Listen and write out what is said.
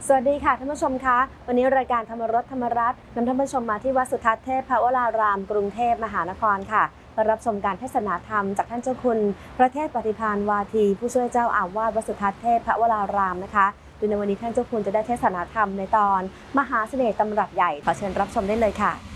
สวัสดีค่ะท่านผู้ชมคะวันนี้รายการธรรมรสธรรมรัตน์นำท่านผู้ชมมาที่วัดสุทัศน์เทพวรารามกรุงเทพมหานครค่ะเพื่อรับชมการเทศนาธรรมจากท่านเจ้าคุณพระเทพปฏิภาณวาทีผู้ช่วยเจ้าอาวาสวัดสุทัศน์เทพวรารามนะคะโดยในวันนี้ท่านเจ้าคุณจะได้เทศนาธรรมในตอนมหาเสน่ห์ตำรับใหญ่ขอเชิญรับชมได้เลยค่ะ